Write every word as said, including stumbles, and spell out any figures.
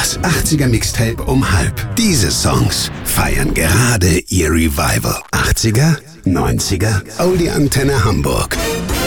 Das achtziger Mixtape um halb. Diese Songs feiern gerade ihr Revival. achtziger, neunziger, Oldie Antenne Hamburg.